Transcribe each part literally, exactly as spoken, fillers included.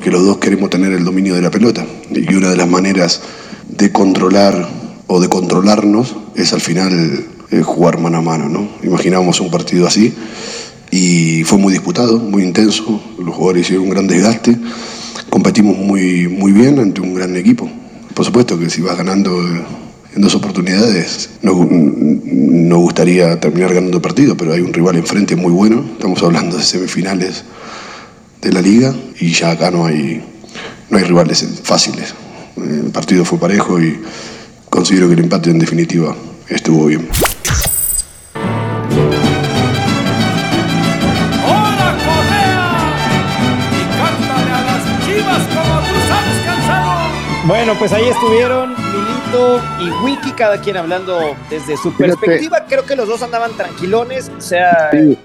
porque los dos queremos tener el dominio de la pelota. Y una de las maneras de controlar o de controlarnos es al final eh, jugar mano a mano, ¿no? Imaginábamos un partido así y fue muy disputado, muy intenso, los jugadores hicieron un gran desgaste, competimos muy, muy bien ante un gran equipo. Por supuesto que si vas ganando en dos oportunidades, nos, nos gustaría terminar ganando el partido, pero hay un rival enfrente muy bueno, estamos hablando de semifinales de la liga y ya acá no hay, no hay rivales fáciles. El partido fue parejo y considero que el empate en definitiva estuvo bien. ¡Hola, Correa! Y cántale a las Chivas como tú sabes, cansado. Bueno, pues ahí estuvieron Milito y Wiki, cada quien hablando desde su Fíjate. perspectiva. Creo que los dos andaban tranquilones, o sea... Sí.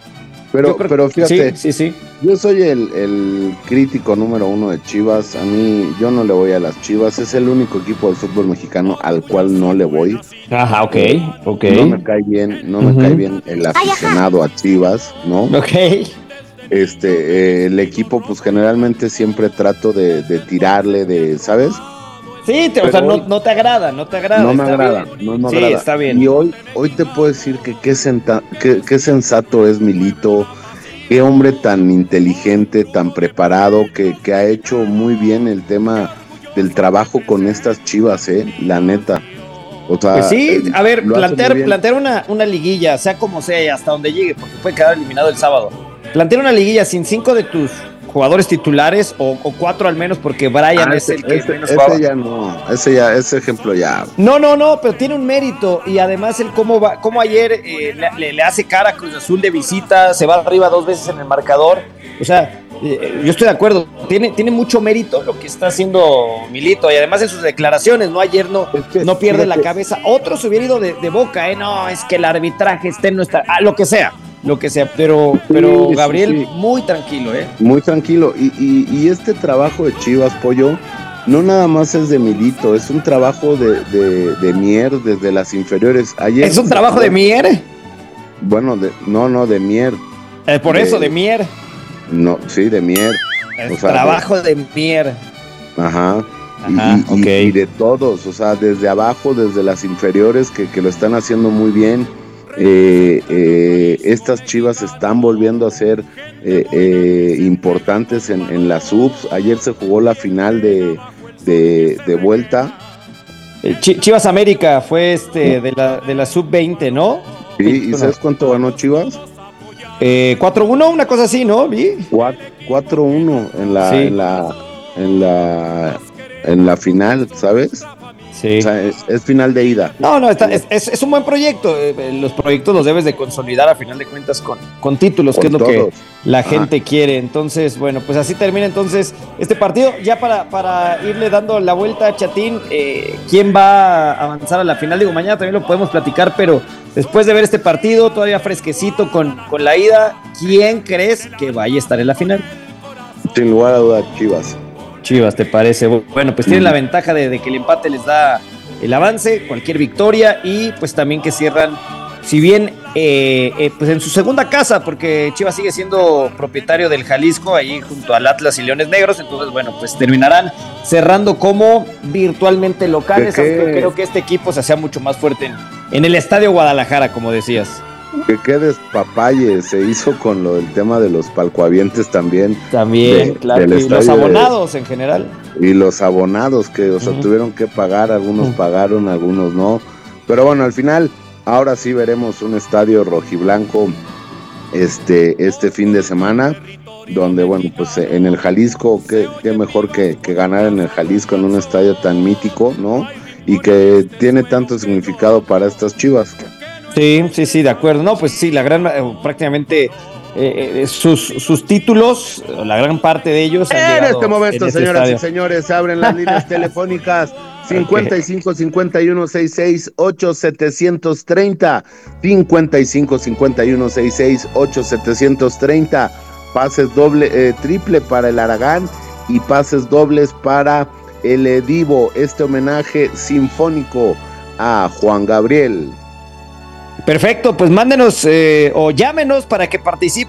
Pero, creo, pero fíjate, sí, sí, sí. Yo soy el, el crítico número uno de Chivas. A mí, yo no le voy a las Chivas. Es el único equipo del fútbol mexicano al cual no le voy. Ajá, ok, ok. No me cae bien, no me uh-huh. cae bien el aficionado a Chivas, ¿no? Ok. Este, eh, el equipo, pues generalmente siempre trato de, de tirarle, de, ¿sabes? Sí, te, o sea, no, no te agrada, no te agrada. No me está agrada, bien. no me sí, agrada. está bien. Y hoy, hoy te puedo decir que qué, senta, qué, qué sensato es Milito, qué hombre tan inteligente, tan preparado, que, que ha hecho muy bien el tema del trabajo con estas Chivas, eh, la neta. O sea, pues sí, a ver, plantear, plantear una, una liguilla, sea como sea y hasta donde llegue, porque puede quedar eliminado el sábado. Plantear una liguilla sin cinco de tus jugadores titulares o, o cuatro al menos, porque Brian ah, es ese, el que ese, menos ese jugaba. ya no, ese ya, ese ejemplo ya. No, no, no, pero tiene un mérito y además el cómo va, cómo ayer eh, le, le hace cara a Cruz Azul de visita, se va arriba dos veces en el marcador. O sea, eh, yo estoy de acuerdo, tiene, tiene mucho mérito lo que está haciendo Milito y además en sus declaraciones, ¿no? Ayer no, es que, no pierde fíjate. la cabeza. Otro se hubiera ido de, de boca, ¿eh? No, es que el arbitraje está en nuestra. Ah, lo que sea. Lo que sea, pero, pero sí, Gabriel sí, sí. muy tranquilo, ¿eh? Muy tranquilo. Y, y, y este trabajo de Chivas, Pollo, no nada más es de Milito, es un trabajo de, de, de Mier desde las inferiores. Ayer, ¿es un trabajo de Mier? Bueno, de, no, no, de Mier. Eh, por de, eso, de Mier. No, sí, de Mier. Es o sea, trabajo de, de Mier. Ajá. Ajá, y, okay. y, y de todos, o sea, desde abajo, desde las inferiores, que, que lo están haciendo muy bien. Eh, eh, estas Chivas están volviendo a ser eh, eh, importantes en, en las subs. Ayer se jugó la final de, de, de vuelta. Ch- Chivas América fue este de la, de la sub veinte, ¿no? Sí, ¿y sabes cuánto ganó Chivas? Eh, cuatro uno, una cosa así, ¿no? ¿Vi? cuatro uno en la, sí. en la en la en la final, ¿sabes? Sí. O sea, es, es final de ida. No, no, está, es, es, es un buen proyecto. Los proyectos los debes de consolidar a final de cuentas con, con títulos, con que es todos. Lo que la Ajá. gente quiere. Entonces, bueno, pues así termina entonces este partido. Ya para, para irle dando la vuelta a Chatín, eh, ¿quién va a avanzar a la final? Digo, mañana también lo podemos platicar, pero después de ver este partido, todavía fresquecito con, con la ida, ¿quién crees que vaya a estar en la final? Sin lugar a dudas, Chivas. Chivas, ¿te parece? Bueno, pues tienen la ventaja de, de que el empate les da el avance, cualquier victoria y pues también que cierran, si bien eh, eh, pues en su segunda casa, porque Chivas sigue siendo propietario del Jalisco, ahí junto al Atlas y Leones Negros, entonces bueno, pues terminarán cerrando como virtualmente locales, aunque creo que este equipo se hacía mucho más fuerte en, en el Estadio Guadalajara, como decías. Que qué despapalle se hizo con lo del tema de los palcoavientes también. También, de, claro, y los abonados de, en general. Y los abonados que, o sea, uh-huh. tuvieron que pagar, algunos uh-huh. pagaron, algunos no. Pero bueno, al final, ahora sí veremos un estadio rojiblanco este, este fin de semana, donde, bueno, pues en el Jalisco, qué, qué mejor que, que ganar en el Jalisco, en un estadio tan mítico, ¿no? Y que tiene tanto significado para estas Chivas. Sí, sí, sí, de acuerdo. No, pues sí, la gran, eh, prácticamente eh, eh, sus, sus títulos, la gran parte de ellos han En este momento, en este señoras estadio. y señores, se abren las líneas telefónicas cincuenta y cinco, cincuenta y uno, sesenta y seis, ocho, setecientos treinta, cincuenta y cinco, cincuenta y uno, sesenta y seis, ocho, setecientos treinta, pases doble, eh, triple para el Aragán y pases dobles para el Edivo, este homenaje sinfónico a Juan Gabriel. Perfecto, pues mándenos eh, o llámenos para que participen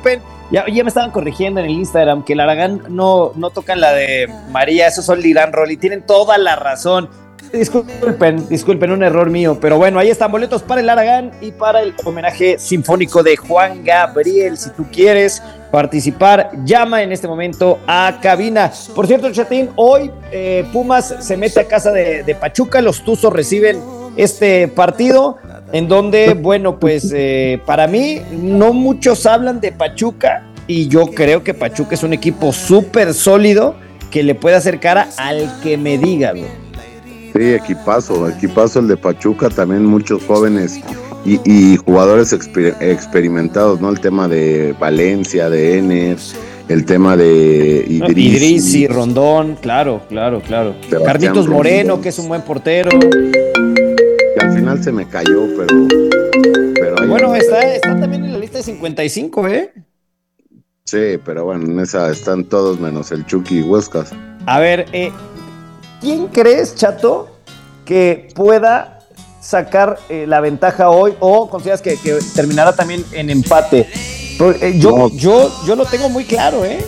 Ya, ya me estaban corrigiendo en el Instagram que el Aragán no, no tocan la de María, esos son Lirán Rolly, tienen toda la razón. Disculpen, disculpen, un error mío, pero bueno, ahí están boletos para el Aragán y para el homenaje sinfónico de Juan Gabriel. Si tú quieres participar, llama en este momento a cabina. Por cierto, Chatín, hoy eh, Pumas se mete a casa de, de Pachuca, los Tuzos reciben este partido, en donde, bueno, pues eh, para mí no muchos hablan de Pachuca y yo creo que Pachuca es un equipo súper sólido que le puede hacer cara al que me diga, güey. Sí, equipazo, equipazo el de Pachuca, también muchos jóvenes y, y jugadores exper- experimentados, ¿no? El tema de Valencia, de Ener, el tema de Idris. Idris y Rondón, claro, claro, claro. Sebastián Carlitos Moreno, Rondón, que es un buen portero. que al final se me cayó, pero... pero ahí Bueno, anda. está, está también en la lista de cincuenta y cinco, ¿eh? Sí, pero bueno, en esa están todos menos el Chucky y Huescas. A ver, eh, ¿quién crees, Chato, que pueda sacar eh, la ventaja hoy o consideras que, que terminará también en empate? Pero, eh, yo, No. yo, yo lo tengo muy claro, ¿eh?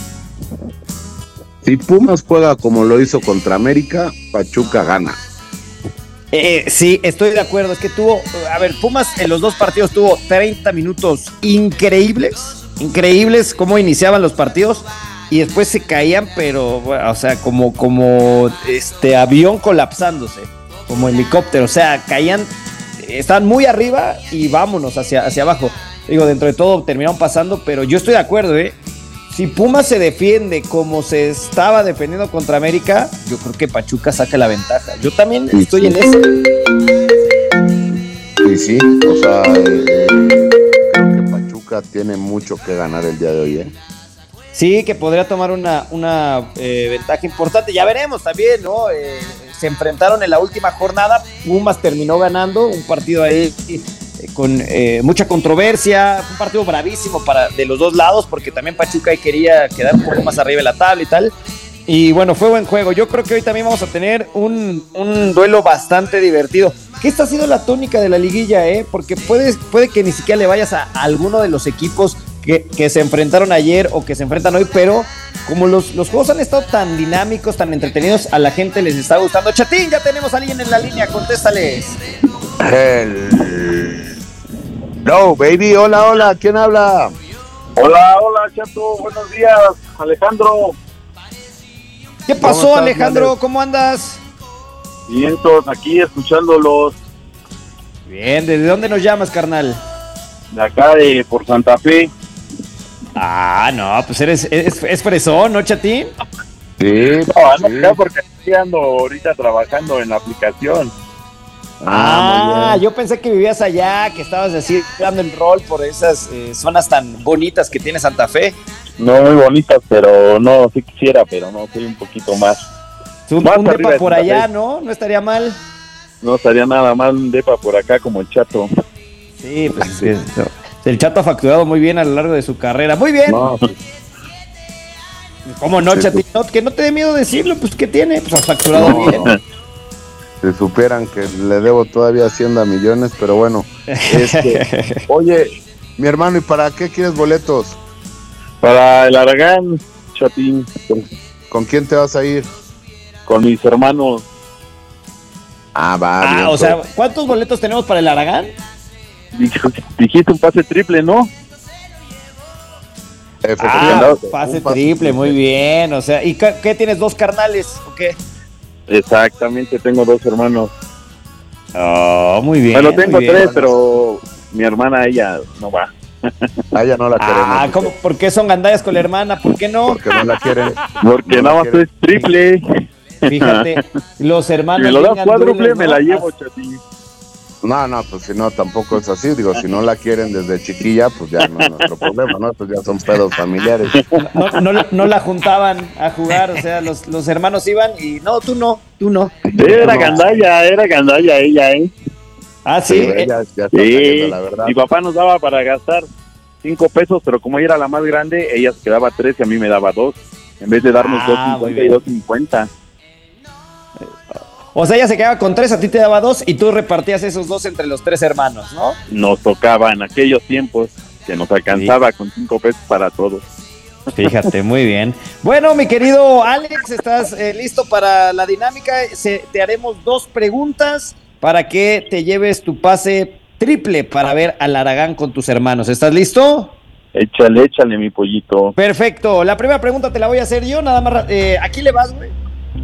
Si Pumas juega como lo hizo contra América, Pachuca gana. Eh, sí, estoy de acuerdo. Es que tuvo, a ver, Pumas en los dos partidos tuvo treinta minutos increíbles, increíbles cómo iniciaban los partidos y después se caían, pero, bueno, o sea, como, como este avión colapsándose, como helicóptero, o sea, caían, estaban muy arriba y vámonos hacia, hacia abajo. Digo, dentro de todo terminaron pasando, pero yo estoy de acuerdo, ¿eh? Si Pumas se defiende como se estaba defendiendo contra América, yo creo que Pachuca saca la ventaja. Yo también Sí, estoy sí. en eso. Sí, sí, o sea, eh, creo que Pachuca tiene mucho que ganar el día de hoy, ¿eh? Sí, que podría tomar una, una eh, ventaja importante. Ya veremos también, ¿no? Eh, se enfrentaron en la última jornada. Pumas terminó ganando un partido ahí eh, con eh, mucha controversia. Un partido bravísimo para, de los dos lados, porque también Pachuca ahí quería quedar un poco más arriba de la tabla y tal. Y bueno, fue buen juego. Yo creo que hoy también vamos a tener un, un duelo bastante divertido. Que esta ha sido la tónica de la liguilla, ¿eh? Porque puede, puede que ni siquiera le vayas a, a alguno de los equipos que, que se enfrentaron ayer o que se enfrentan hoy, pero como los, los juegos han estado tan dinámicos, tan entretenidos, a la gente les está gustando. Chatín, ya tenemos a alguien en la línea, contéstales. El... No, baby, hola, hola, ¿quién habla? Hola, hola, Chato, buenos días, Alejandro. ¿Qué ¿Cómo pasó, estás, Alejandro? Males? ¿Cómo andas? Vientos, aquí escuchándolos Bien, ¿desde dónde nos llamas, carnal? de acá de por Santa Fe. Ah, no, pues eres, es, es fresón, ¿no, Chatín? Sí, No, ando sí. acá porque aquí ando ahorita trabajando en la aplicación. Ah, yo pensé que vivías allá, que estabas así dando el rol por esas eh, zonas tan bonitas que tiene Santa Fe. No muy bonitas, pero no, sí quisiera, pero no, soy un poquito más. Un, Más un arriba depa de por Santa allá, Fe. ¿no? No estaría mal. No estaría nada mal un depa por acá como el Chato. Sí, pues es que no. El Chato ha facturado muy bien a lo largo de su carrera. Muy bien. No, pues, ¿Cómo no, Sí, Chatín? No, que no te dé miedo decirlo, pues ¿qué tiene? Pues has facturado No, bien. no. si supieran que le debo todavía Hacienda millones, pero bueno. Este, oye, mi hermano, ¿y para qué quieres boletos? Para el Aragán, Chatín, ¿Con, con quién te vas a ir? con mis hermanos. Ah, va, Ah, bien, o sea, pues. ¿cuántos boletos tenemos para el Aragán? Dij- Dijiste un pase triple, ¿no? Ah, Efectivamente, pase un pase triple, muy bien. O sea, ¿y qué, qué tienes? ¿Dos carnales o qué? Exactamente, tengo dos hermanos. Oh, muy bien. Bueno, tengo muy bien. tres, pero mi hermana, ella no va. A ella no la queremos. Ah, ¿cómo? ¿Por qué son gandallas con la hermana? ¿Por qué no? Porque no la quieren. Porque No nada la más quiere. es triple. Fíjate, los Si hermanos. me lo da bien cuádruple, gandules, me ¿no? la llevo, Chatín. No, no, pues si no, tampoco es así. Digo, si no la quieren desde chiquilla, pues ya no es nuestro problema, ¿no? Pues ya son pedos familiares. No, no, no la juntaban a jugar, o sea, los, los hermanos iban y no, tú no, tú no. Era No. gandalla, era gandalla ella, ¿eh? Ah, sí. Sí, eh, ya, ya está Sí, saliendo la verdad. mi papá nos daba para gastar cinco pesos, pero como ella era la más grande, ella se quedaba tres y a mí me daba dos. En vez de darnos Ah, dos muy cincuenta y bien. dos cincuenta. O sea, ella se quedaba con tres, a ti te daba dos y tú repartías esos dos entre los tres hermanos, ¿no? Nos tocaba en aquellos tiempos. que nos alcanzaba sí. con cinco pesos para todos. Fíjate, muy bien. Bueno, mi querido Alex, ¿estás eh, listo para la dinámica? Se, te haremos dos preguntas para que te lleves tu pase triple para ver al Aragán con tus hermanos. ¿Estás listo? Échale, échale, mi pollito. Perfecto. La primera pregunta te la voy a hacer yo, nada más. Eh, ¿A quién le vas, güey?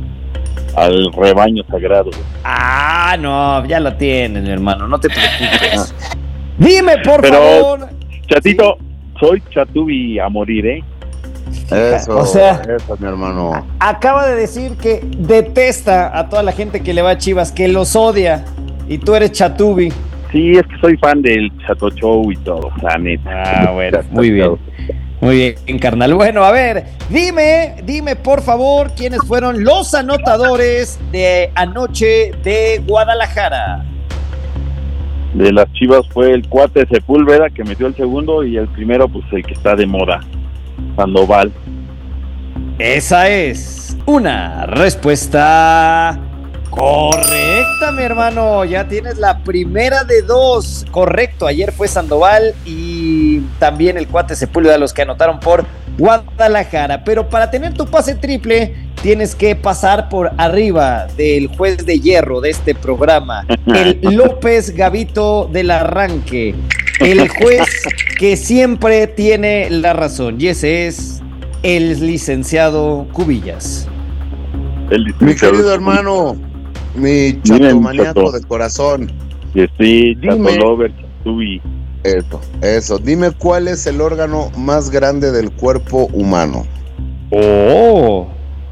Al rebaño sagrado. Ah, no, ya lo tienen, hermano, no te preocupes. Dime, por Pero, favor. Chatito, ¿sí? Soy Chatubi a morir, ¿eh? Eso, o sea, eso, mi hermano. Acaba de decir que detesta a toda la gente que le va a Chivas, que los odia, y tú eres Chatubi. Sí, es que soy fan del Chato Show y todo, la neta. Ah, bueno, muy bien. Muy bien, carnal. Bueno, a ver, dime, dime por favor, ¿quiénes fueron los anotadores de anoche de Guadalajara? De las Chivas fue el cuate Sepúlveda, que metió el segundo, y el primero, pues el que está de moda, Sandoval. Esa es una respuesta correcta, mi hermano. Ya tienes la primera de dos. Correcto, ayer fue Sandoval y también el cuate Sepúlveda los que anotaron por Guadalajara. Pero para tener tu pase triple tienes que pasar por arriba del juez de hierro de este programa, el López Gavito del arranque, el juez que siempre tiene la razón, y ese es el licenciado Cubillas. El licenciado mi querido hermano, mi chato maniaco de corazón. Sí, sí, Chato Lover, Chatubi. Eso, eso. Dime cuál es el órgano más grande del cuerpo humano. Oh.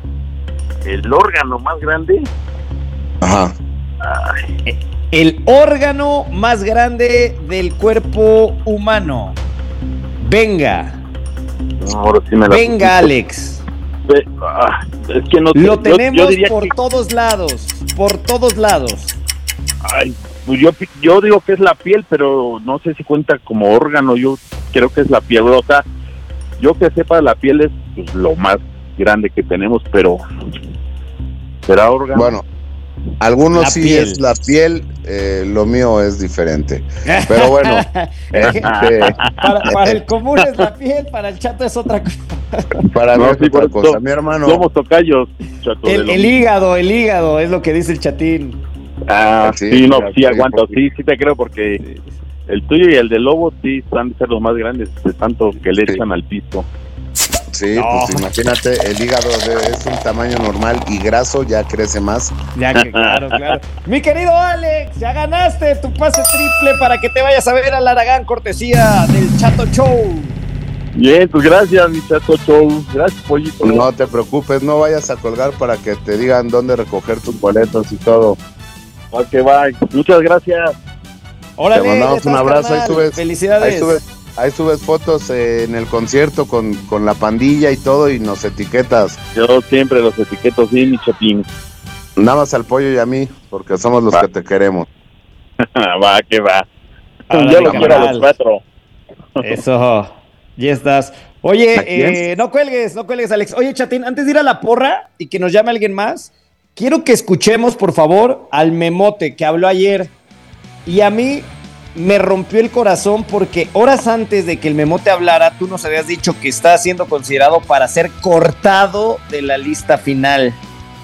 ¿El órgano más grande? Ajá. Ay. El órgano más grande del cuerpo humano. Venga. Ahora sí me la Venga, pusiste. Alex. Ah, es que no Lo yo, tenemos yo diría por que... todos lados. Por todos lados. Ay, pues yo, yo digo que es la piel, pero no sé si cuenta como órgano. Yo creo que es la piel. O sea, yo que sepa, la piel es pues, lo más grande que tenemos, pero será órgano. Bueno, algunos la sí piel. Es la piel, eh, lo mío es diferente. Pero bueno, este, para, para el común es la piel, para el chato es otra cosa. Para no, mí sí, es otra por, cosa, mi hermano. Somos tocayos, Chato. El, el hígado, el hígado es lo que dice el chatín. Ah, sí, sí no, claro, sí sí, aguanto, porque... sí, sí te creo, porque el tuyo y el de Lobo sí han de ser los más grandes, de tanto que le sí. echan al piso. Sí, No. pues imagínate, el hígado de, es un tamaño normal y graso, ya crece más. Ya que claro, claro. Mi querido Alex, ya ganaste tu pase triple para que te vayas a ver al Aragán, cortesía del Chato Show. Bien, pues gracias, mi Chato Show. Gracias, pollito. No te preocupes, no vayas a colgar para que te digan dónde recoger tus boletos y todo. Va que va. Muchas gracias. Órale, te mandamos un abrazo, carnal. ahí subes, Felicidades. Ahí subes, ahí subes fotos eh, en el concierto con, con la pandilla y todo y nos etiquetas. Yo siempre los etiqueto, sí, mi chapín. Nada más al pollo y a mí, porque somos los va. que te queremos. Va, que va. Órale, Yo los quiero a carnal. los cuatro. Eso, ya estás. Oye, eh, no cuelgues, no cuelgues, Alex. Oye, Chatín, antes de ir a la porra y que nos llame alguien más, quiero que escuchemos, por favor, al Memote que habló ayer. Y a mí me rompió el corazón porque horas antes de que el Memote hablara, tú nos habías dicho que está siendo considerado para ser cortado de la lista final.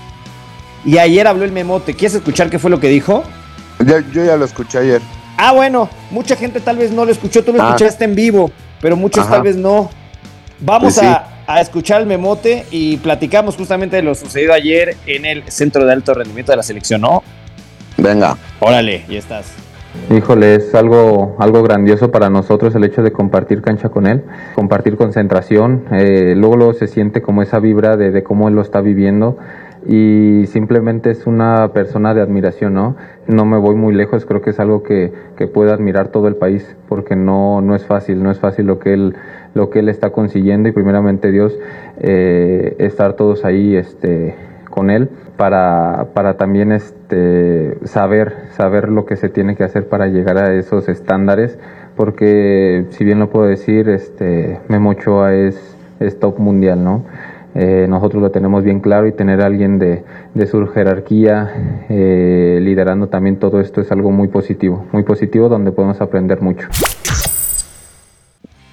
Y ayer habló el Memote. ¿Quieres escuchar qué fue lo que dijo? Yo, yo ya lo escuché ayer. Ah, bueno, mucha gente tal vez no lo escuchó, tú lo Ah. escuchaste en vivo, pero muchos Ajá. tal vez no. Vamos Pues sí. a, a escuchar el Memote y platicamos justamente de lo sucedido ayer en el Centro de Alto Rendimiento de la Selección, ¿no? Venga. Órale, ya estás. Híjole, es algo, algo grandioso para nosotros el hecho de compartir cancha con él, compartir concentración, eh, luego, luego se siente como esa vibra de, de cómo él lo está viviendo y simplemente es una persona de admiración, ¿no? No me voy muy lejos, creo que es algo que, que puede admirar todo el país porque no, no es fácil, no es fácil lo que él, lo que él está consiguiendo y primeramente Dios, eh, estar todos ahí, este, con él para, para también este, saber, saber lo que se tiene que hacer para llegar a esos estándares, porque si bien lo puedo decir, este, Memo Ochoa es, es top mundial, ¿no? Eh, nosotros lo tenemos bien claro y tener a alguien de, de su jerarquía eh, liderando también todo esto es algo muy positivo, muy positivo donde podemos aprender mucho.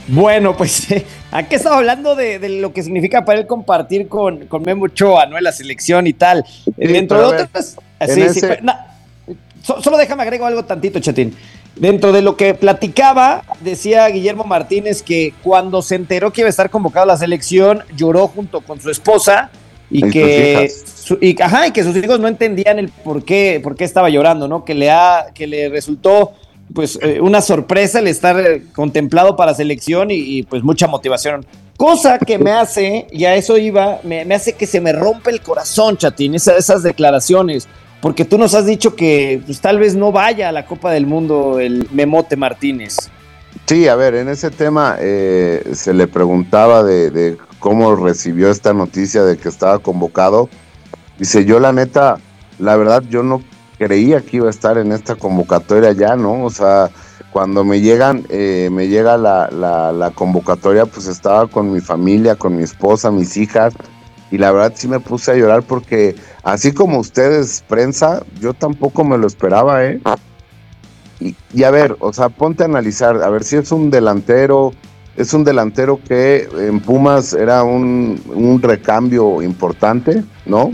Bueno, pues, aquí estaba hablando de, de lo que significa para él compartir con, con Memo Ochoa, ¿no? En la selección y tal. Sí, Dentro de ver, otras... Sí, ese... sí, pero, no, so, solo déjame agrego algo tantito, Chatín. Dentro de lo que platicaba, decía Guillermo Martínez que cuando se enteró que iba a estar convocado a la selección, lloró junto con su esposa y, y que su, y, ajá, y que sus hijos no entendían el por qué, por qué estaba llorando, ¿no? Que le ha, que le resultó pues eh, una sorpresa el estar eh, contemplado para selección y, y pues mucha motivación. Cosa que me hace, y a eso iba, me, me hace que se me rompe el corazón, Chatín, esa, esas declaraciones, porque tú nos has dicho que pues, tal vez no vaya a la Copa del Mundo el Memote Martínez. Sí, a ver, en ese tema eh, se le preguntaba de, de cómo recibió esta noticia de que estaba convocado. Dice, yo la neta, la verdad, yo no creía que iba a estar en esta convocatoria ya, ¿no? O sea, cuando me llegan, eh, me llega la, la, la convocatoria, pues estaba con mi familia, con mi esposa, mis hijas, y la verdad sí me puse a llorar porque así como ustedes, prensa, yo tampoco me lo esperaba, ¿eh? Y, y a ver, o sea, ponte a analizar, a ver si es un delantero, es un delantero que en Pumas era un, un recambio importante, ¿no?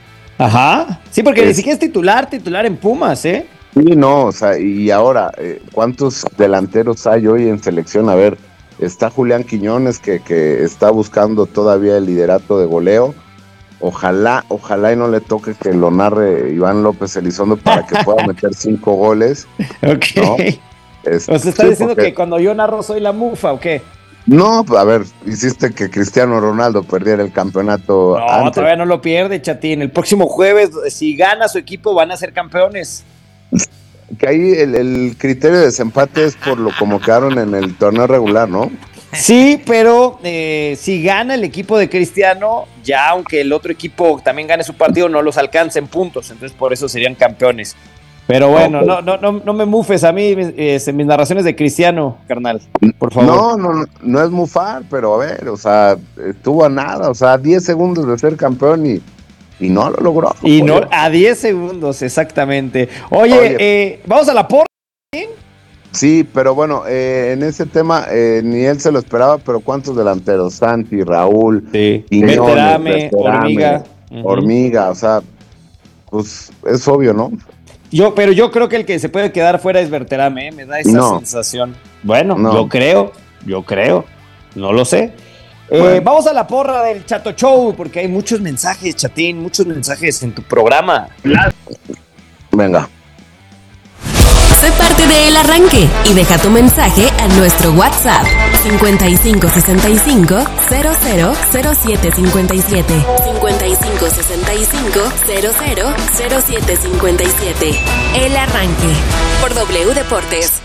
Ajá, sí, porque es, ni siquiera es titular, titular en Pumas, ¿eh? Sí, no, o sea, y ahora, eh, ¿cuántos delanteros hay hoy en selección? A ver, está Julián Quiñones que, que está buscando todavía el liderato de goleo. Ojalá, ojalá y no le toque que lo narre Iván López Elizondo para que pueda meter cinco goles. Ok. ¿No? Es, o sea, está sí, diciendo porque... que cuando yo narro soy la mufa, ¿o qué? No, a ver, hiciste que Cristiano Ronaldo perdiera el campeonato No, antes. todavía no lo pierde, Chatín. El próximo jueves, si gana su equipo, van a ser campeones. Que ahí el, el criterio de desempate es por lo como quedaron en el torneo regular, ¿no? Sí, pero eh, si gana el equipo de Cristiano, ya aunque el otro equipo también gane su partido, no los alcanza en puntos, entonces por eso serían campeones. Pero bueno, okay. no, no, no, no me mufes a mí eh, en mis narraciones de Cristiano, carnal, por favor. No, no, no es mufar, pero a ver, o sea, estuvo a nada, o sea, diez segundos de ser campeón y, y no lo logró. Y no, no a diez segundos, exactamente. Oye, Oye. Eh, vamos a la porra. Sí, pero bueno, eh, en ese tema eh, ni él se lo esperaba, pero ¿cuántos delanteros? Santi, Raúl, sí. Berterame, Hormiga. Hormiga, uh-huh. O sea, pues es obvio, ¿no? Yo, pero yo creo que el que se puede quedar fuera es Berterame, ¿eh? Me da esa no. sensación. Bueno, no. yo creo, yo creo, no lo sé. Bueno. Eh, vamos a la porra del Chato Show, porque hay muchos mensajes, Chatín, muchos mensajes en tu programa. Venga. Sé parte de El Arranque y deja tu mensaje a nuestro WhatsApp cincuenta y cinco sesenta y cinco cero cero cero siete cincuenta y siete cincuenta y cinco sesenta y cinco cero cero cero siete cincuenta y siete. El Arranque por W Deportes.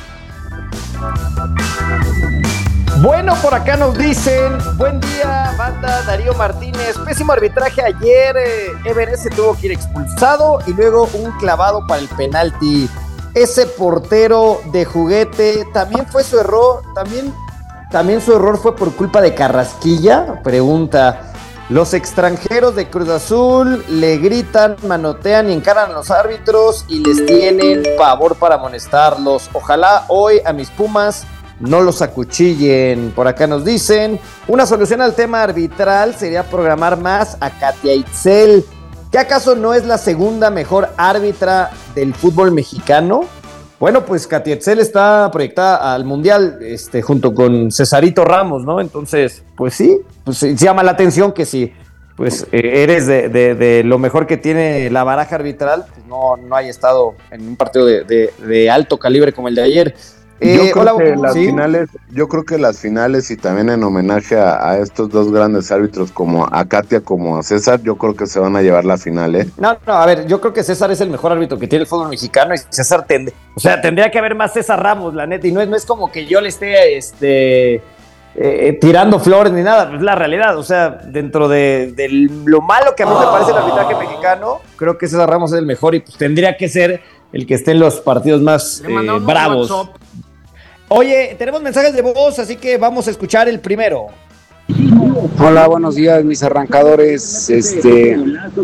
Bueno, por acá nos dicen, buen día, banda, Darío Martínez, pésimo arbitraje ayer, eh, Everett se tuvo que ir expulsado y luego un clavado para el penalti. Ese portero de juguete, ¿también fue su error? ¿También, ¿También su error fue por culpa de Carrasquilla? Pregunta. Los extranjeros de Cruz Azul le gritan, manotean y encaran a los árbitros y les tienen pavor para amonestarlos. Ojalá hoy a mis Pumas no los acuchillen. Por acá nos dicen, una solución al tema arbitral sería programar más a Katia Itzel. ¿Qué acaso no es la segunda mejor árbitra del fútbol mexicano? Bueno, pues Katia Itzel está proyectada al Mundial este, junto con Cesarito Ramos, ¿no? Entonces, pues sí, pues sí, llama la atención que si pues, eh, eres de, de, de lo mejor que tiene la baraja arbitral, pues no, no haya estado en un partido de, de, de alto calibre como el de ayer. Eh, yo, creo hola, que las ¿sí? finales, yo creo que las finales y también en homenaje a, a estos dos grandes árbitros como a Katia como a César, yo creo que se van a llevar la final, ¿eh? No, no, a ver, yo creo que César es el mejor árbitro que tiene el fútbol mexicano y César tende, o sea, tendría que haber más César Ramos, la neta, y no es, no es como que yo le esté este, eh, tirando flores ni nada, es la realidad, o sea, dentro de, de lo malo que a mí me parece el arbitraje mexicano, creo que César Ramos es el mejor y pues tendría que ser el que esté en los partidos más eh, bravos. WhatsApp. Oye, tenemos mensajes de voz, así que vamos a escuchar el primero. Hola, buenos días, mis arrancadores. Este,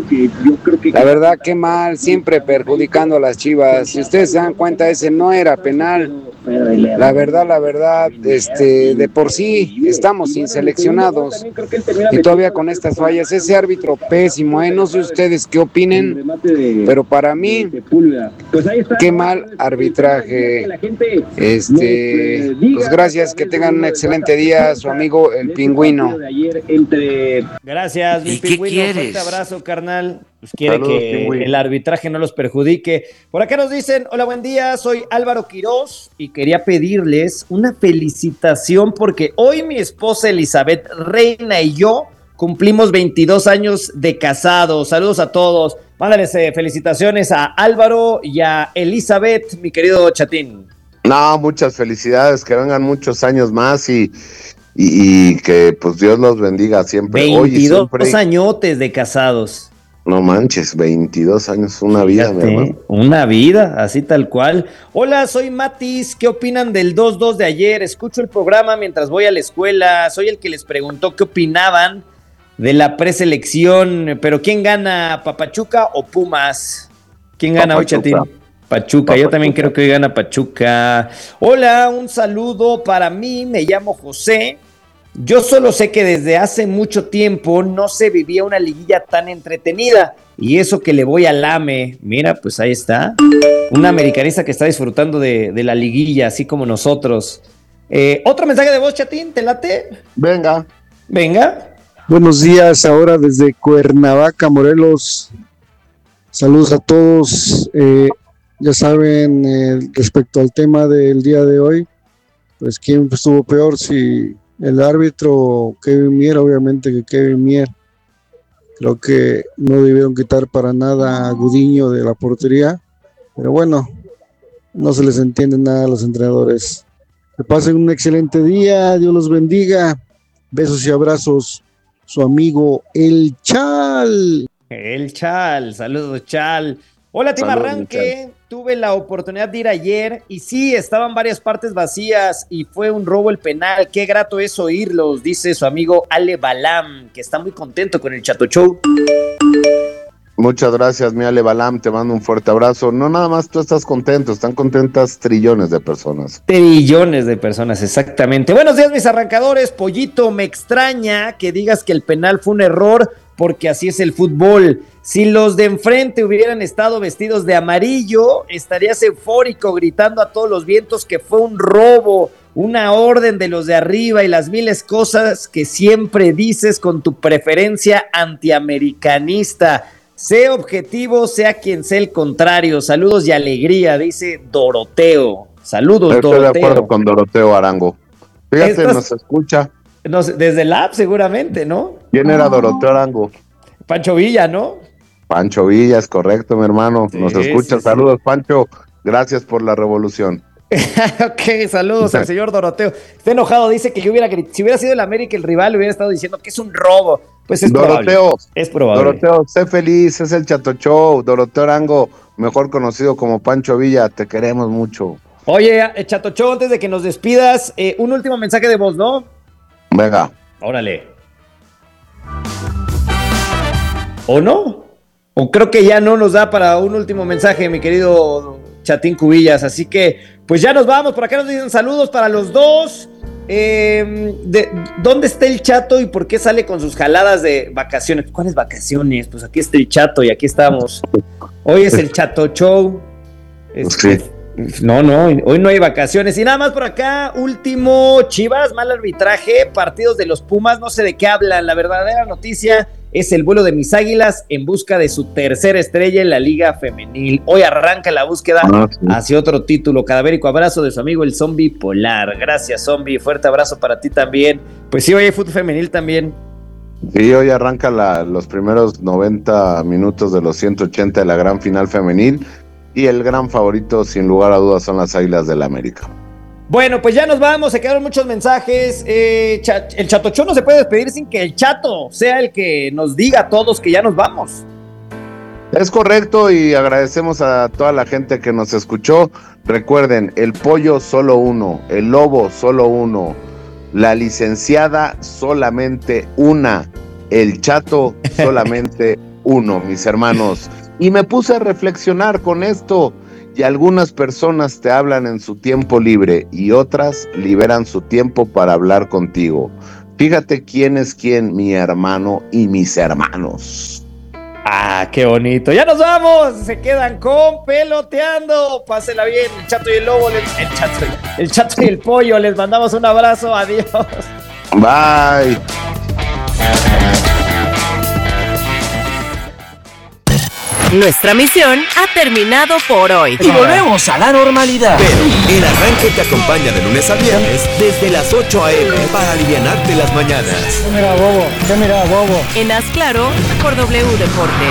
la verdad, qué mal, siempre perjudicando a las Chivas. Si ustedes se dan cuenta, ese no era penal. La verdad, la verdad, este, de por sí estamos sin seleccionados y todavía con estas fallas. Ese árbitro pésimo, ¿eh? No sé ustedes qué opinen, pero para mí, qué mal arbitraje. Este, pues gracias, que tengan un excelente día, su amigo el Pingüino. Gracias, mi ¿Y qué Pingüino. quieres? Fuerte abrazo, carnal. Pues quiere Saludos, que Pingüino. el arbitraje no los perjudique. Por acá nos dicen, hola, buen día, soy Álvaro Quirós y quería pedirles una felicitación porque hoy mi esposa Elizabeth Reina y yo cumplimos veintidós años de casados. Saludos a todos. Mándales eh, felicitaciones a Álvaro y a Elizabeth, mi querido Chatín. No, muchas felicidades, que vengan muchos años más y, y, y que pues Dios los bendiga siempre. veintidós Oye, siempre... añotes de casados. No manches, veintidós años, una vida, mi Fíjate, hermano. una vida, así tal cual. Hola, soy Matis. ¿Qué opinan del dos dos de ayer? Escucho el programa mientras voy a la escuela. Soy el que les preguntó qué opinaban de la preselección. Pero ¿quién gana, Papachuca o Pumas? ¿Quién gana hoy, Papachuca. Chatín? Pachuca, yo también creo que hoy gana Pachuca. Hola, un saludo para mí. Me llamo José. Yo solo sé que desde hace mucho tiempo no se vivía una liguilla tan entretenida. Y eso que le voy al A M E. Mira, pues ahí está. Un americanista que está disfrutando de, de la liguilla, así como nosotros. Eh, Otro mensaje de voz, Chatín, ¿te late? Venga. Venga. Buenos días, ahora desde Cuernavaca, Morelos. Saludos a todos. Eh, ya saben, eh, respecto al tema del día de hoy, pues quién estuvo peor, si el árbitro o Kevin Mier. Obviamente que Kevin Mier. Creo que no debieron quitar para nada a Gudiño de la portería, pero bueno, no se les entiende nada a los entrenadores. Que pasen un excelente día, Dios los bendiga. Besos y abrazos, su amigo El Chal. El Chal, saludos Chal. Hola, Tim Saludos, Arranque. Tuve la oportunidad de ir ayer y sí, estaban varias partes vacías y fue un robo el penal. Qué grato es oírlos, dice su amigo Ale Balam, que está muy contento con el Chato Show. Muchas gracias, mi Ale Balam, te mando un fuerte abrazo. No nada más tú estás contento, están contentas trillones de personas. Trillones de personas, exactamente. Buenos días, mis arrancadores. Pollito, me extraña que digas que el penal fue un error, porque así es el fútbol. Si los de enfrente hubieran estado vestidos de amarillo, estarías eufórico gritando a todos los vientos que fue un robo, una orden de los de arriba y las miles cosas que siempre dices con tu preferencia antiamericanista. Sé objetivo, sea quien sea el contrario. Saludos y alegría, dice Doroteo. Saludos, Estoy Doroteo. de acuerdo con Doroteo Arango. Fíjate, Estás- nos escucha. No sé, desde la app seguramente, ¿no? ¿Quién era Doroteo Arango? Pancho Villa, ¿no? Pancho Villa, es correcto, mi hermano. Sí, Nos escucha. sí, sí. Saludos, Pancho. Gracias por la revolución. Ok, saludos al señor Doroteo. Está enojado, dice que yo hubiera grit- si hubiera sido el América el rival, hubiera estado diciendo que es un robo. Pues es Doroteo, probable. Es probable. Doroteo, sé feliz, es el Chato Show. Doroteo Arango, mejor conocido como Pancho Villa, te queremos mucho. Oye, eh, Chatocho, antes de que nos despidas, eh, un último mensaje de voz, ¿no? Venga. Órale. ¿O no? O creo que ya no nos da para un último mensaje, mi querido Chatín Cubillas. Así que, pues ya nos vamos. Por acá nos dicen saludos para los dos. Eh, de, ¿Dónde está el Chato y por qué sale con sus jaladas de vacaciones? ¿Cuáles vacaciones? Pues aquí está el Chato y aquí estamos. Hoy es el Chato Show. Este, Sí. No, no, hoy no hay vacaciones. Y nada más por acá, último, Chivas, mal arbitraje, partidos de los Pumas, no sé de qué hablan. La verdadera noticia es el vuelo de mis Águilas en busca de su tercera estrella en la Liga Femenil. Hoy arranca la búsqueda Ah, sí. hacia otro título. Cadavérico abrazo de su amigo el Zombie Polar. Gracias, Zombie. Fuerte abrazo para ti también. Pues sí, hoy hay fútbol femenil también. Sí, hoy arranca la, los primeros noventa minutos de los ciento ochenta de la gran final femenil y el gran favorito, sin lugar a dudas, son las Águilas del América. Bueno, pues ya nos vamos, se quedaron muchos mensajes. Eh, cha- el Chatochó no se puede despedir sin que el Chato sea el que nos diga a todos que ya nos vamos. Es correcto y agradecemos a toda la gente que nos escuchó. Recuerden, el pollo solo uno, el lobo solo uno, la licenciada solamente una, el Chato solamente uno, mis hermanos. Y me puse a reflexionar con esto, y algunas personas te hablan en su tiempo libre y otras liberan su tiempo para hablar contigo. Fíjate quién es quién, mi hermano y mis hermanos. Ah, qué bonito. Ya nos vamos. Se quedan con Peloteando. Pásela bien. El Chato y el Lobo. El, el, chato, el Chato y el Pollo. Les mandamos un abrazo. Adiós. Bye. Nuestra misión ha terminado por hoy. Y volvemos a la normalidad. Pero el arranque te acompaña de lunes a viernes desde las ocho a.m. para alivianarte las mañanas. ¿Qué mira, bobo? ¿Qué mira, bobo? En Haz Claro por W Deportes.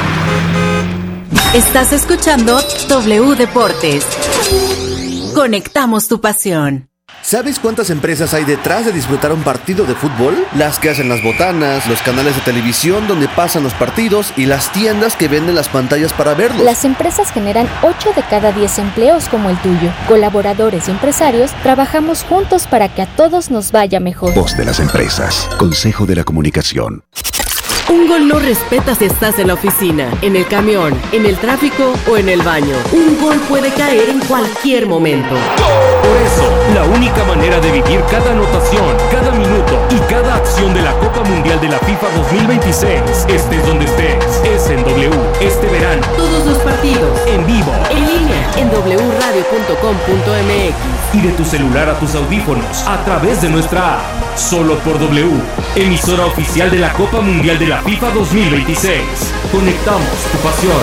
Estás escuchando W Deportes. Conectamos tu pasión. ¿Sabes cuántas empresas hay detrás de disfrutar un partido de fútbol? Las que hacen las botanas, los canales de televisión donde pasan los partidos y las tiendas que venden las pantallas para verlos. Las empresas generan ocho de cada diez empleos como el tuyo. Colaboradores y empresarios trabajamos juntos para que a todos nos vaya mejor. Voz de las empresas. Consejo de la Comunicación. Un gol no respeta si estás en la oficina, en el camión, en el tráfico o en el baño. Un gol puede caer en cualquier momento. Por eso, la única manera de vivir cada anotación, cada minuto y cada acción de la Copa Mundial de la FIFA dos mil veintiséis, estés donde estés, es en W este verano. Todos los partidos, en vivo, en línea, en doble u radio punto com punto m x y de tu celular a tus audífonos a través de nuestra app. Solo por W, emisora oficial de la Copa Mundial de la FIFA dos mil veintiséis. Conectamos tu pasión.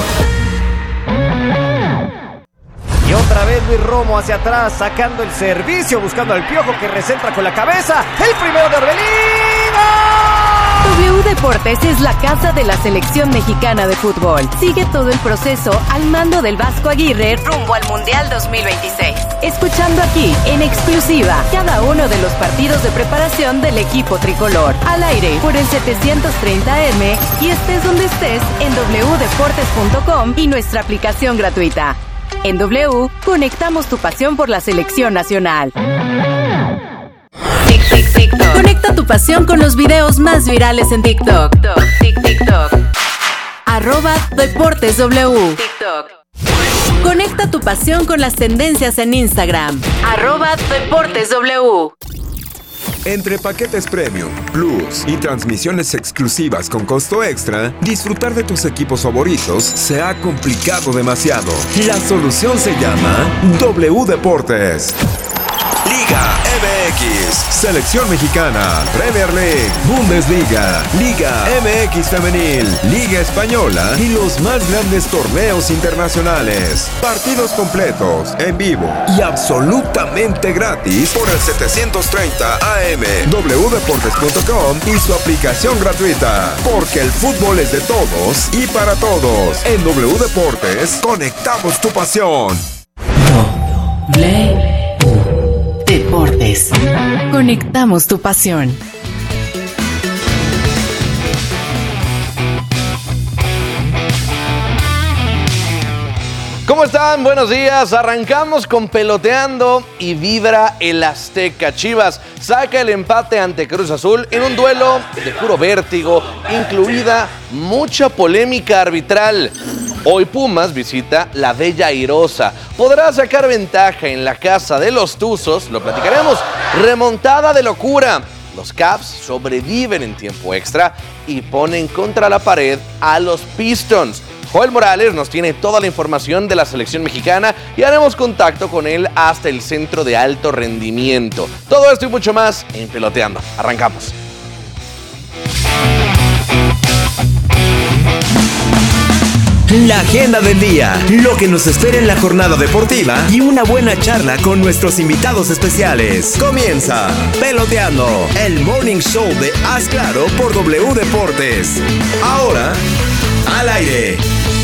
Y otra vez Luis Romo hacia atrás, sacando el servicio, buscando al Piojo que recentra con la cabeza. El primero de Orbelín. W Deportes es la casa de la selección mexicana de fútbol. Sigue todo el proceso al mando del Vasco Aguirre rumbo al Mundial dos mil veintiséis. Escuchando aquí, en exclusiva, cada uno de los partidos de preparación del equipo tricolor. Al aire por el setecientos treinta eme y estés donde estés en doble u deportes punto com y nuestra aplicación gratuita. En W, conectamos tu pasión por la selección nacional. Tic, tic, TikTok. Conecta tu pasión con los videos más virales en TikTok. TikTok. TikTok. Arroba Deportes W. TikTok. Conecta tu pasión con las tendencias en Instagram. Arroba Deportes W. Entre paquetes Premium, Plus y transmisiones exclusivas con costo extra, disfrutar de tus equipos favoritos se ha complicado demasiado. La solución se llama W Deportes. Liga M X, Selección Mexicana, Premier League, Bundesliga, Liga M X Femenil, Liga Española y los más grandes torneos internacionales. Partidos completos, en vivo y absolutamente gratis por el setecientos treinta A M, doble u deportes punto com y su aplicación gratuita. Porque el fútbol es de todos y para todos. En W Deportes, conectamos tu pasión. W Deportes. Conectamos tu pasión. ¿Cómo están? Buenos días. Arrancamos con Peloteando y vibra el Azteca. Chivas saca el empate ante Cruz Azul en un duelo de puro vértigo, incluida mucha polémica arbitral. Hoy Pumas visita la Bella Airosa. Podrá sacar ventaja en la casa de los Tuzos, lo platicaremos. Remontada de locura. Los Caps sobreviven en tiempo extra y ponen contra la pared a los Pistons. Joel Morales nos tiene toda la información de la selección mexicana y haremos contacto con él hasta el centro de alto rendimiento. Todo esto y mucho más en Peloteando. Arrancamos. La agenda del día, lo que nos espera en la jornada deportiva y una buena charla con nuestros invitados especiales. Comienza Peloteando, el morning show de Haz Claro por W Deportes. Ahora, al aire.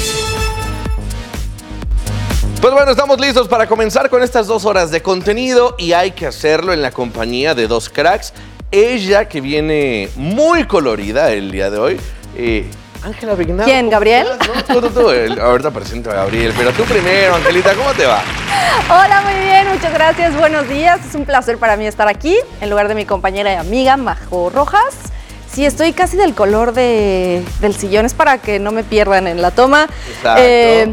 Pues bueno, estamos listos para comenzar con estas dos horas de contenido y hay que hacerlo en la compañía de dos cracks. Ella que viene muy colorida el día de hoy. Eh, Ángela Vignao. ¿Quién, Gabriel? No, tú, tú, tú. El- ahorita presento a Gabriel, pero tú primero, Angelita, ¿cómo te va? Hola, muy bien, muchas gracias, buenos días. Es un placer para mí estar aquí en lugar de mi compañera y amiga Majo Rojas. Sí, estoy casi del color de, del sillón, es para que no me pierdan en la toma. Exacto. Eh,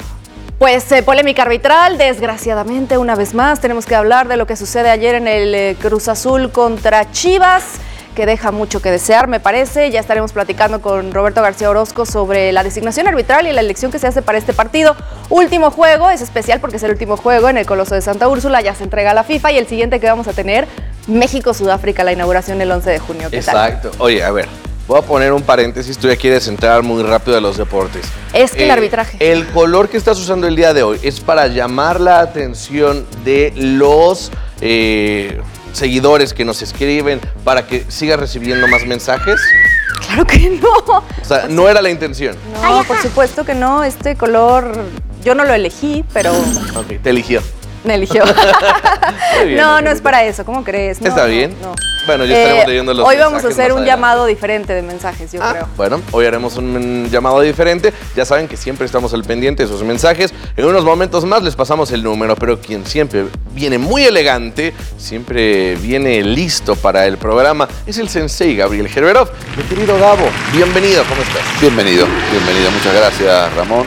Pues eh, polémica arbitral, desgraciadamente una vez más tenemos que hablar de lo que sucede ayer en el eh, Cruz Azul contra Chivas, que deja mucho que desear, me parece. Ya estaremos platicando con Roberto García Orozco sobre la designación arbitral y la elección que se hace para este partido. Último juego, es especial porque es el último juego en el Coloso de Santa Úrsula, ya se entrega a la FIFA y el siguiente que vamos a tener, México-Sudáfrica, la inauguración el once de junio. ¿Qué tal? Exacto. Oye, a ver, voy a poner un paréntesis, tú ya quieres entrar muy rápido a los deportes. Es que el arbitraje. El color que estás usando el día de hoy es para llamar la atención de los eh, seguidores que nos escriben para que sigas recibiendo más mensajes. Claro que no. O sea, no era la intención. No, por supuesto que no. Este color, yo no lo elegí, pero Ok, te eligió. me eligió. Muy bien, no, no Angelita. es para eso. ¿Cómo crees? No, Está no, bien. no. Bueno, ya estaremos Eh, leyendo los Hoy vamos a mensajes hacer más un adelante. llamado diferente de mensajes, yo creo. Bueno, hoy haremos un llamado diferente. Ya saben que siempre estamos al pendiente de sus mensajes. En unos momentos más les pasamos el número, pero quien siempre viene muy elegante, siempre viene listo para el programa, es el sensei Gabriel Gerberov. Mi querido Gabo, bienvenido, ¿cómo estás? Bienvenido, bienvenido. Muchas gracias, Ramón.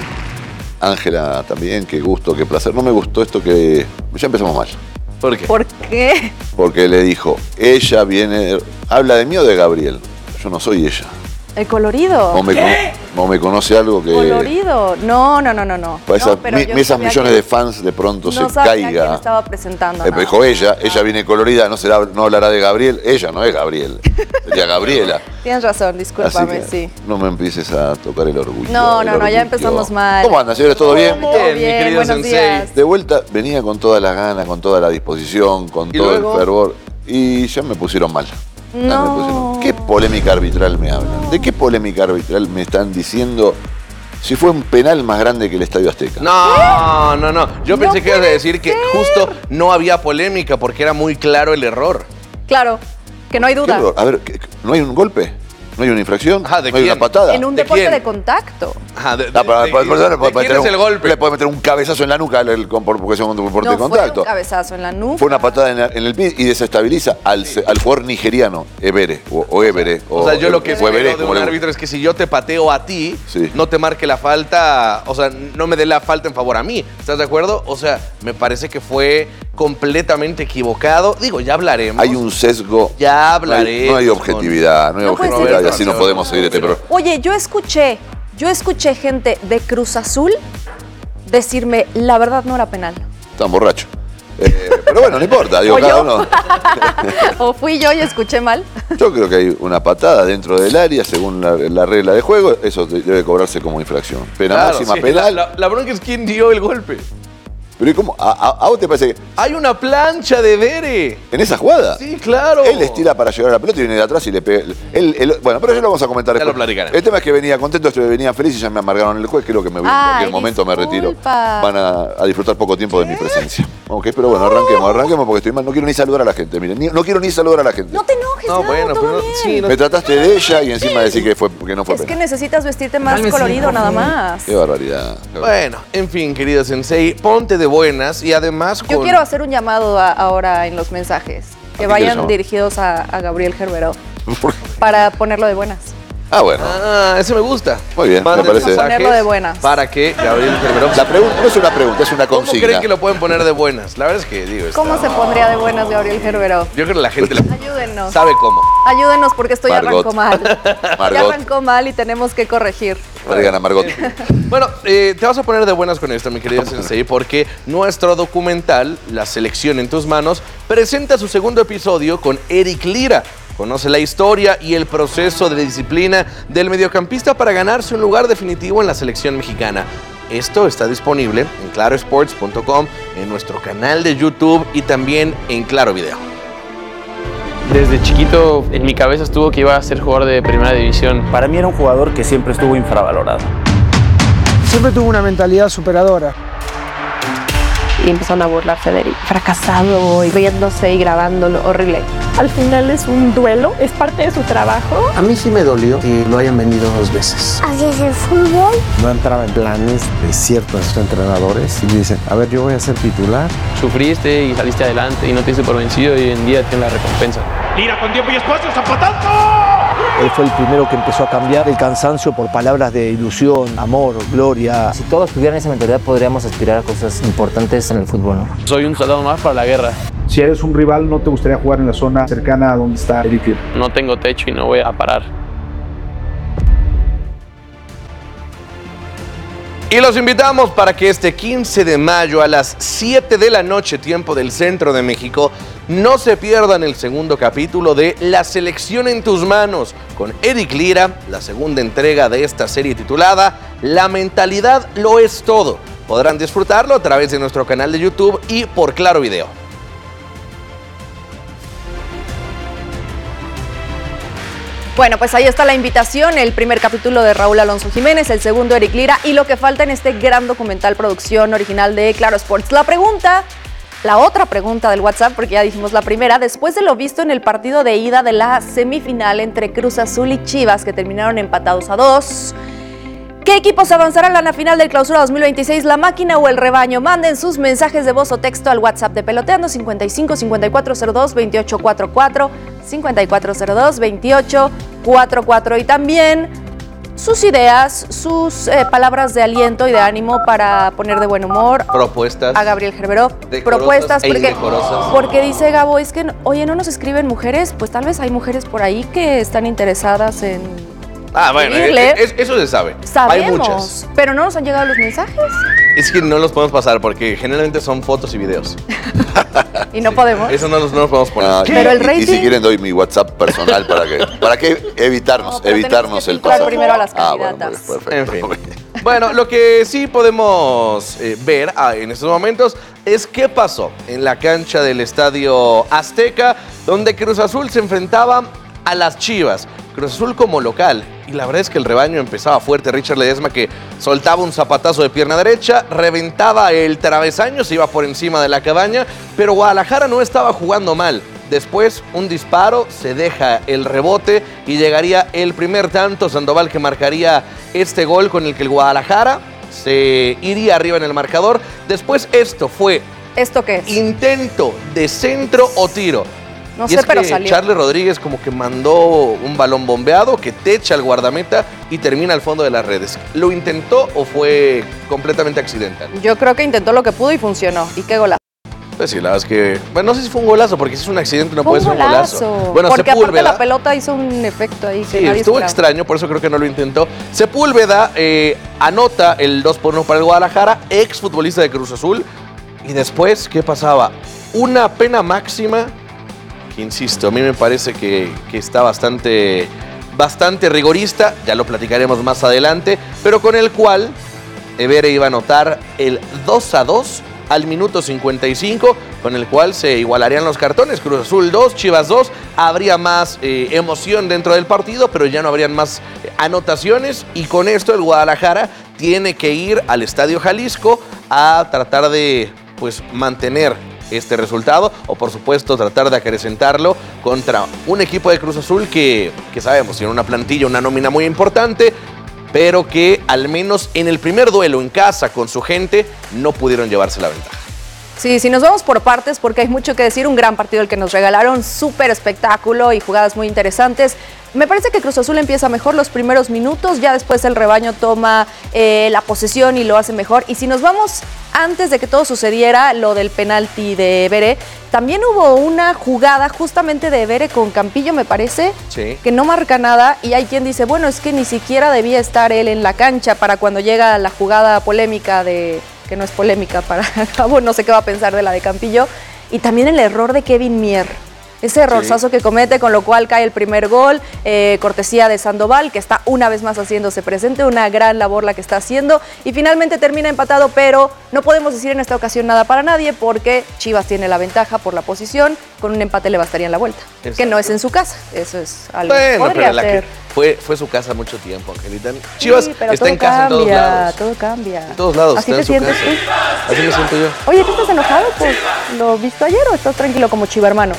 Ángela también, qué gusto, qué placer. No me gustó esto que... Ya empezamos mal. ¿Por qué? ¿Por qué? Porque le dijo, ella viene... ¿Habla de mí o de Gabriel? Yo no soy ella. ¿El colorido? ¿O me, ¿Qué? cono- o me conoce algo que... ¿Colorido? No, no, no, no, no. Para esas, No, pero mi- yo esas sabía millones que- de fans de pronto No se sabía quién caiga. estaba presentando. Eh, no. Dijo ella, ella viene colorida, no, será, no hablará de Gabriel. Ella no es Gabriel, sería Gabriela. Tienes razón, discúlpame, Así sí. que no me empieces a tocar el orgullo. No, el no, no, ya orgullo. empezamos mal. ¿Cómo andan, señores? ¿Todo bien? Todo bien, buenos días. De vuelta, venía con todas las ganas, con toda la disposición, con ¿Y todo luego? el fervor. Y ya me pusieron mal. Ya me No. pusieron- ¿Qué polémica arbitral me hablan? ¿De qué polémica arbitral me están diciendo si fue un penal más grande que el Estadio Azteca? No, no, no. Yo No pensé que ibas a puede decir que justo no había polémica porque era muy claro el error. Claro, que no hay ¿Qué duda. error? A ver, ¿qué- ¿no hay un golpe? ¿No hay una infracción? Ajá, ¿de ¿No hay quién? una patada? En un ¿De deporte quién? de contacto. Ajá, de, Ah, pero- de- pero- pero- de puede quién meter es un- el golpe? Le puede meter un cabezazo en la nuca el- el- con- por- porque es un deporte No de fue un contacto. cabezazo en la nuca. Fue una patada en, la- en el pie y desestabiliza al, se- al jugador nigeriano, Ebere, o, o Ebere. O sea, yo lo que fue espero de un árbitro es que si yo te pateo a ti, Sí. no te marque la falta, o sea, no me dé la falta en favor a mí. ¿Estás de acuerdo? O sea, me parece que fue completamente equivocado. Digo, ya hablaremos. Hay un sesgo. Ya No hay, hablaremos. no hay objetividad, no hay No puede ser objetividad y eso. así no podemos seguir este programa. Oye, yo escuché, yo escuché gente de Cruz Azul decirme, la verdad no era penal. Están borrachos. Eh, pero bueno, no importa, digo, ¿O cada yo? uno. ¿O fui yo y escuché mal? Yo creo que hay una patada dentro del área según la, la regla de juego, eso de- debe cobrarse como infracción. Pena Claro, máxima sí. penal. La, la bronca es quién dio el golpe. Pero ¿y cómo? ¿A, a- a vos te parece que Hay una plancha de Bere. en esa jugada? Sí, claro. Él estira para llegar a la pelota y viene de atrás y le pega. Él- él- bueno, pero ya lo vamos a comentar Ya después. lo platicaremos. El tema es que venía contento, este venía feliz y ya me amargaron el juez. Creo que me voy en Ay, cualquier momento, me retiro. disculpa. Van a, a disfrutar poco tiempo de mi presencia. Ok, pero bueno, arranquemos, arranquemos porque estoy mal. No quiero ni saludar a la gente, miren. ni- no quiero ni saludar a la gente. No te enojes, No, Gabo, bueno, todo pero no- bien. sí, no- Me trataste de ella y encima decir que, fue, que no fue Es que penal. necesitas vestirte más Cálmese, colorido por nada favor. más. Qué barbaridad. qué barbaridad. Bueno, en fin, querido Sensei, ponte de buenas y además Yo con... quiero hacer un llamado a- ahora en los mensajes. ¿A Que qué quieres vayan llamar? dirigidos a, a Gabriel Gerberov ¿Por qué? para ponerlo de buenas. Ah, bueno. Ah, ese me gusta. Muy bien, me Manden parece. mensajes Ponerlo de buenas. Para que Gabriel Gerberov... La pregunta no es una pregunta, es una ¿Cómo consigna. creen que lo pueden poner de buenas? La verdad es que, digo, está- ¿Cómo se pondría de buenas Gabriel Gerberov? Yo creo que la gente le- Ayúdennos. sabe cómo. Ayúdenos porque esto ya Margot. arrancó mal. Ya Margot. arrancó mal y tenemos que corregir. Traigan a Margot. Bueno, eh, te vas a poner de buenas con esto, mi querido Sensei, porque nuestro documental, La Selección en tus Manos, presenta su segundo episodio con Eric Lira. Conoce la historia y el proceso de disciplina del mediocampista para ganarse un lugar definitivo en la selección mexicana. Esto está disponible en claro sports punto com, en nuestro canal de YouTube y también en Claro Video. Desde chiquito en mi cabeza estuvo que iba a ser jugador de primera división. Para mí era un jugador que siempre estuvo infravalorado. Siempre tuvo una mentalidad superadora. Y empezaron a burlarse de él. Fracasado y riéndose y grabándolo. Horrible. Al final es un duelo, es parte de su trabajo. A mí sí me dolió que lo hayan vendido dos veces. Así es el fútbol. No entraba en planes de ciertos entrenadores y dicen, a ver, yo voy a ser titular. Sufriste y saliste adelante y no te hice por vencido y hoy en día tienes la recompensa. Tira con tiempo y espacio, zapatazo. Él fue el primero que empezó a cambiar el cansancio por palabras de ilusión, amor, gloria. Si todos tuvieran esa mentalidad, podríamos aspirar a cosas importantes en el fútbol, ¿no? Soy un soldado más para la guerra. Si eres un rival, ¿no te gustaría jugar en la zona cercana a donde está Eric Lira? No tengo techo y no voy a parar. Y los invitamos para que este quince de mayo a las siete de la noche, tiempo del centro de México, no se pierdan el segundo capítulo de La Selección en tus manos, con Eric Lira, la segunda entrega de esta serie titulada La mentalidad lo es todo. Podrán disfrutarlo a través de nuestro canal de YouTube y por Claro Video. Bueno, pues ahí está la invitación, el primer capítulo de Raúl Alonso Jiménez, el segundo Eric Lira y lo que falta en este gran documental producción original de Claro Sports. La pregunta, la otra pregunta del WhatsApp, porque ya dijimos la primera, después de lo visto en el partido de ida de la semifinal entre Cruz Azul y Chivas, que terminaron empatados a dos, ¿qué equipos avanzarán a la final del Clausura dos mil veintiséis, la máquina o el rebaño? Manden sus mensajes de voz o texto al WhatsApp de Peloteando cincuenta y cinco, cincuenta y cuatro cero dos, veintiocho cuarenta y cuatro, cincuenta y cuatro cero dos, veintiocho cuarenta y cuatro y también sus ideas, sus eh, palabras de aliento y de ánimo para poner de buen humor propuestas a Gabriel Gerberó, propuestas e porque, indecorosas. porque dice Gabo, es que oye, no nos escriben mujeres, pues tal vez hay mujeres por ahí que están interesadas en Ah, bueno, escribirle. es- es- eso se sabe. Sabemos, Hay muchas. pero no nos han llegado los mensajes Es que no los podemos pasar porque generalmente son fotos y videos. y no podemos. Eso no los, no los podemos poner. Ah, Pero y- el y- rating- Y si quieren doy mi WhatsApp personal para que, para que evitarnos, pero evitarnos tenemos que el filtrar pasado. primero a las Ah, bueno, candidatas. pues, perfecto. En fin. Bueno, lo que sí podemos eh, ver ah, en estos momentos es qué pasó en la cancha del Estadio Azteca, donde Cruz Azul se enfrentaba a las Chivas. Cruz Azul como local. Y la verdad es que el rebaño empezaba fuerte. Richard Ledesma, que soltaba un zapatazo de pierna derecha, reventaba el travesaño, se iba por encima de la cabaña, pero Guadalajara no estaba jugando mal. Después, un disparo, se deja el rebote y llegaría el primer tanto. Sandoval, que marcaría este gol con el que el Guadalajara se iría arriba en el marcador. Después, esto fue ¿Esto qué es? intento de centro o tiro. No y sé, es pero que salió. Charles Rodríguez como que mandó un balón bombeado que techa al guardameta y termina al fondo de las redes. ¿Lo intentó o fue completamente accidental? Yo creo que intentó lo que pudo y funcionó. ¿Y qué golazo? Pues sí, la verdad es que... Bueno, no sé si fue un golazo, porque si es un accidente no Fue puede ser un golazo. Bueno, porque aparte Sepúlveda... la pelota hizo un efecto ahí que Sí, nadie estuvo esperaba. extraño, por eso creo que no lo intentó. Sepúlveda eh, anota el dos por uno para el Guadalajara, ex futbolista de Cruz Azul. Y después, ¿qué pasaba? Una pena máxima... Insisto, a mí me parece que, que está bastante, bastante rigorista, ya lo platicaremos más adelante, pero con el cual Evere iba a anotar el dos a dos al minuto cincuenta y cinco, con el cual se igualarían los cartones. Cruz Azul dos, Chivas dos, habría más eh, emoción dentro del partido, pero ya no habrían más eh, anotaciones, y con esto el Guadalajara tiene que ir al Estadio Jalisco a tratar de pues, mantener este resultado, o por supuesto tratar de acrecentarlo contra un equipo de Cruz Azul que, que sabemos, tiene una plantilla, una nómina muy importante, pero que al menos en el primer duelo en casa con su gente no pudieron llevarse la ventaja. Sí, si nos vamos por partes, porque hay mucho que decir, un gran partido el que nos regalaron, súper espectáculo y jugadas muy interesantes. Me parece que Cruz Azul empieza mejor los primeros minutos, ya después el rebaño toma eh, la posesión y lo hace mejor. Y si nos vamos antes de que todo sucediera, lo del penalti de Evere, también hubo una jugada justamente de Evere con Campillo, me parece, Sí. que no marca nada, y hay quien dice, bueno, es que ni siquiera debía estar él en la cancha para cuando llega la jugada polémica de... que no es polémica para Gabo, no sé qué va a pensar de la de Campillo, y también el error de Kevin Mier, ese errorzazo que comete, con lo cual cae el primer gol, eh, cortesía de Sandoval, que está una vez más haciéndose presente, una gran labor la que está haciendo, y finalmente termina empatado, pero no podemos decir en esta ocasión nada para nadie, porque Chivas tiene la ventaja por la posición, con un empate le bastaría en la vuelta, Exacto. que no es en su casa, eso es algo que Bueno, podría pero la ser. que fue, fue su casa mucho tiempo, Angelita. Chivas Sí, pero está todo en casa en todos cambia, lados. todo cambia. En todos lados, ¿Así está te en su sientes casa. tú? Así me siento yo. Oye, ¿tú estás enojado por lo visto ayer o estás tranquilo como chiva hermano? No, pues a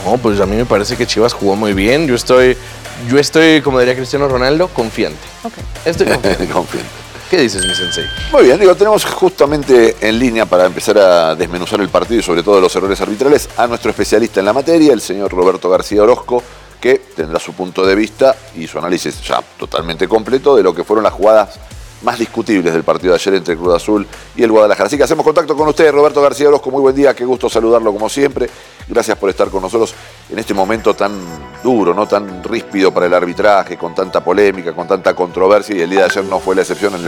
mí me parece que Chivas jugó muy bien. Yo estoy, yo estoy, como diría Cristiano Ronaldo, confiante. Okay. Estoy confiante. Confiante. ¿Qué dices, mi sensei? Muy bien, digo, tenemos justamente en línea para empezar a desmenuzar el partido y sobre todo los errores arbitrales a nuestro especialista en la materia, el señor Roberto García Orozco, que tendrá su punto de vista y su análisis ya totalmente completo de lo que fueron las jugadas más discutibles del partido de ayer entre Cruz Azul y el Guadalajara. Así que hacemos contacto con usted, Roberto García Orozco. Muy buen día, qué gusto saludarlo como siempre. Gracias por estar con nosotros en este momento tan duro, no tan ríspido para el arbitraje, con tanta polémica, con tanta controversia, y el día de ayer no fue la excepción en el